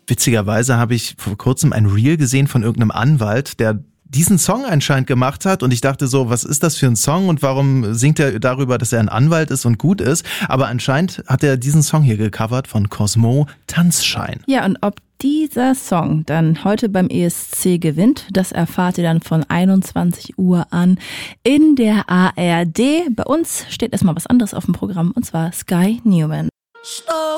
Witzigerweise habe ich vor kurzem ein Reel gesehen von irgendeinem Anwalt, der diesen Song anscheinend gemacht hat und ich dachte so, was ist das für ein Song und warum singt er darüber, dass er ein Anwalt ist und gut ist? Aber anscheinend hat er diesen Song hier gecovert von Cosmo, Tanzschein. Ja, und ob dieser Song dann heute beim ESC gewinnt, das erfahrt ihr dann von 21 Uhr an in der ARD. Bei uns steht erstmal was anderes auf dem Programm und zwar Sky Newman.